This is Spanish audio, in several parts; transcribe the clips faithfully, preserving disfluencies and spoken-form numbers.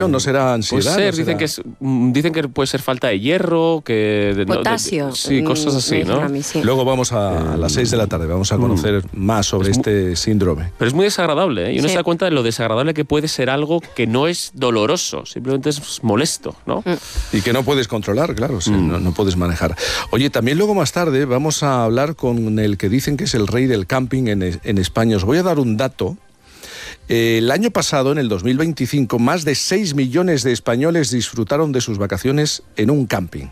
No, no será ansiedad. Puede ser, no dicen, será... que es, dicen que puede ser falta de hierro, que... De, Potasio. No, de, sí, cosas así, ¿no? Mí, sí. Luego vamos a, a las seis de la tarde, vamos a conocer mm. más sobre es este muy, síndrome. Pero es muy desagradable, ¿eh? Y uno sí. se da cuenta de lo desagradable que puede ser algo que no es doloroso, simplemente es molesto, ¿no? Mm. Y que no puedes controlar, claro, sí, mm. no, no puedes manejar. Oye, también luego más tarde vamos a hablar con el que dicen que es el rey del camping en, en España. Os voy a dar un dato. El año pasado, en el dos mil veinticinco, más de seis millones de españoles disfrutaron de sus vacaciones en un camping.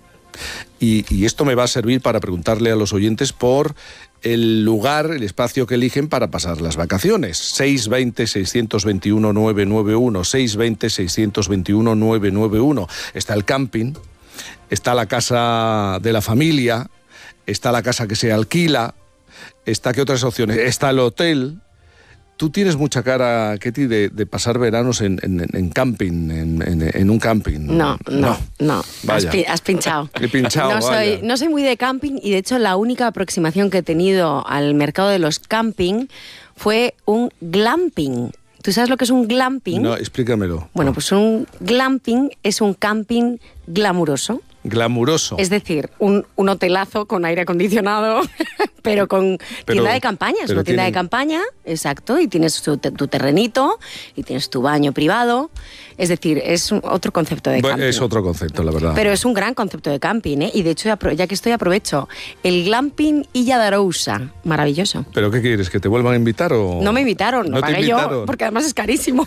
Y, y esto me va a servir para preguntarle a los oyentes por el lugar, el espacio que eligen para pasar las vacaciones. seis veinte, seiscientos veintiuno, nueve nueve uno, seis veinte, seiscientos veintiuno, nueve nueve uno. Está el camping, está la casa de la familia, está la casa que se alquila, está, ¿qué otras opciones? Está el hotel. Tú tienes mucha cara, Ketty, de, de pasar veranos en, en, en camping, en, en, en un camping. No, no, no. no. Has, pi has pinchado. He pinchado, no, soy, no soy muy de camping y de hecho la única aproximación que he tenido al mercado de los camping fue un glamping. ¿Tú sabes lo que es un glamping? No, explícamelo. Bueno, pues un glamping es un camping glamuroso. Glamuroso. Es decir, un, un hotelazo con aire acondicionado, pero con pero, tienda de campaña. Es una tienda tienen... de campaña, exacto, y tienes tu, tu terrenito, y tienes tu baño privado. Es decir, es un, otro concepto de bueno, camping. Es otro concepto, la verdad. Pero es un gran concepto de camping, ¿eh? Y de hecho, ya que estoy, aprovecho. El glamping Illa de Arousa, maravilloso. ¿Pero qué quieres, que te vuelvan a invitar o...? No me invitaron, no lo pagué te invitaron. yo, porque además es carísimo.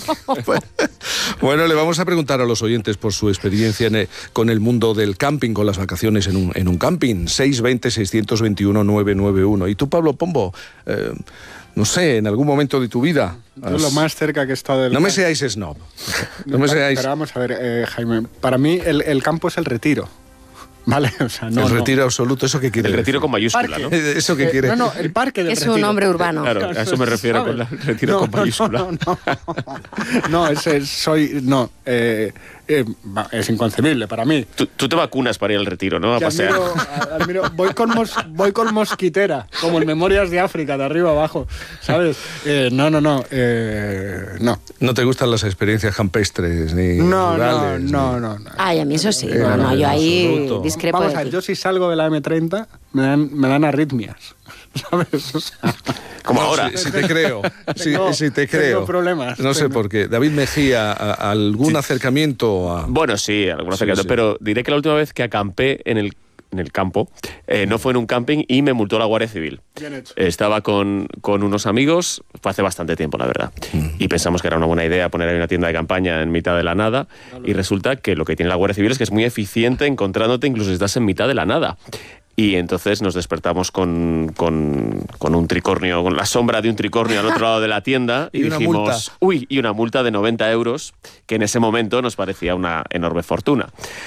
Bueno, le vamos a preguntar a los oyentes por su experiencia en el, con el mundo del camping, con las vacaciones en un, en un camping. seis veinte, seiscientos veintiuno, nueve nueve uno. ¿Y tú, Pablo Pombo? Eh, no sé, en algún momento de tu vida... Yo lo más cerca que he estado del... No me seáis snob. No me seáis... Pero vamos a ver, eh, Jaime, para mí el, el campo es el retiro. ¿Vale? O sea, no, el no. retiro absoluto, ¿eso qué quiere El decir? retiro con mayúscula, Parque. ¿no? ¿Eso qué Eh, quiere? No, no, el parque del es retiro. un hombre urbano. Claro, a eso me refiero con el retiro no, con mayúscula. No, no, no. No, ese soy... No, eh, eh, es inconcebible para mí. Tú, tú te vacunas para ir al retiro, ¿no? A Que pasear. Admiro, admiro, voy, con mos, voy con mosquitera, como en Memorias de África, de arriba abajo, ¿sabes? Eh, no, no, no, eh, no. ¿No te gustan las experiencias campestres ni no, rurales? No, ni... no, no, no. Ay, a mí eso sí. Eh, No, no, yo ahí absoluto. discrepo Vamos de a ver, ti. yo si salgo de la eme treinta me dan, me dan arritmias, ¿sabes? O sea, Como no, ahora. Si, si te creo, si, tengo, si te creo. Tengo problemas. No sé tengo. por qué. David Mejía, a, a ¿algún sí. acercamiento a...? Bueno, sí, algún acercamiento, sí, sí. pero diré que la última vez que acampé en el en el campo, eh, no fue en un camping y me multó la Guardia Civil. Bien hecho. Estaba con, con unos amigos, fue hace bastante tiempo, la verdad, mm. y pensamos que era una buena idea poner ahí una tienda de campaña en mitad de la nada, claro. Y resulta que lo que tiene la Guardia Civil es que es muy eficiente encontrándote incluso si estás en mitad de la nada. Y entonces nos despertamos con, con, con un tricornio, con la sombra de un tricornio al otro lado de la tienda y, y dijimos, multa. uy, y una multa de noventa euros, que en ese momento nos parecía una enorme fortuna.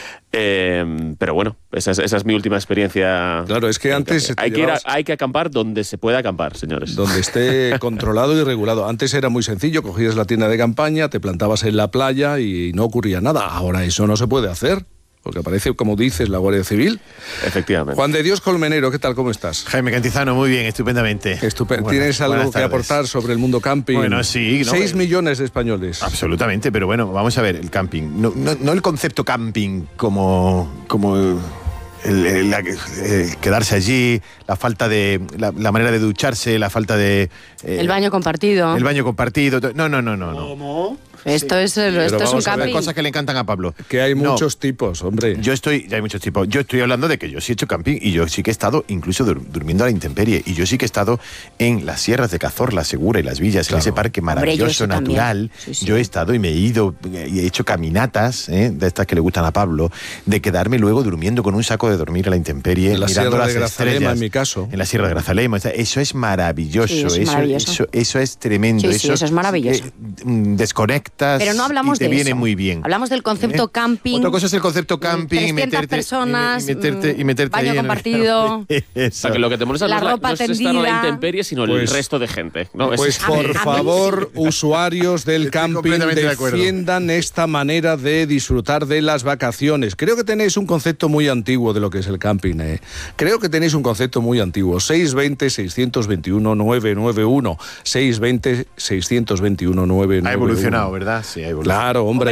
Eh, pero bueno, esa es, esa es mi última experiencia. Claro, es que antes... Hay que, ir a, hay que acampar donde se pueda acampar, señores. Donde esté controlado y regulado. Antes era muy sencillo, cogías la tienda de campaña, te plantabas en la playa y no ocurría nada. Ahora eso no se puede hacer. Porque aparece, como dices, la Guardia Civil. Efectivamente. Juan de Dios Colmenero, ¿qué tal? ¿Cómo estás? Jaime Cantizano, muy bien, estupendamente. Estupendo. ¿Tienes algo que aportar sobre el mundo camping? Bueno, sí. No, Seis millones de españoles. Absolutamente, pero bueno, vamos a ver, el camping. No, no, no el concepto camping como... como el, el, el, el quedarse allí, la falta de... La, la manera de ducharse, la falta de... Eh, el baño compartido. El baño compartido. No, no, no, no. no. ¿Cómo? Esto sí. es, esto es un camping. Cosas que le encantan a Pablo. Que hay no, muchos tipos, hombre. Yo estoy, ya hay muchos tipos. Yo estoy hablando de que yo sí he hecho camping y yo sí que he estado incluso dur durmiendo a la intemperie. Y yo sí que he estado en las sierras de Cazorla, Segura y Las Villas, claro. En ese parque maravilloso, hombre, natural. Sí, sí. Yo he estado y me he ido y he hecho caminatas, ¿eh? De estas que le gustan a Pablo, de quedarme luego durmiendo con un saco de dormir a la intemperie. En la mirando sierra las de Grazalema, estrellas, en mi caso. En la sierra de Grazalema. Eso es maravilloso. Sí, es eso, maravilloso. Eso, eso es tremendo. Sí, eso, sí, eso es maravilloso. Eh, desconectas. Pero no hablamos y te de viene eso. muy bien. Hablamos del concepto ¿Eh? camping. Otra cosa es el concepto camping y meterte, personas, y meterte, y meterte baño ahí compartido. En... O sea, que lo que te molesta la no, ropa no es estar a la intemperie, sino pues, el resto de gente. ¿no? Pues es... por a favor, mí, usuarios del Estoy camping, defiendan esta manera de disfrutar de las vacaciones. Creo que tenéis un concepto muy antiguo de lo que es el camping. ¿eh? Creo que tenéis un concepto muy antiguo. seis veinte, seiscientos veintiuno, nueve nueve uno. seis veinte, seiscientos veintiuno, nueve nueve uno. Ha evolucionado, ¿verdad? Sí, ha evolucionado. Claro, hombre.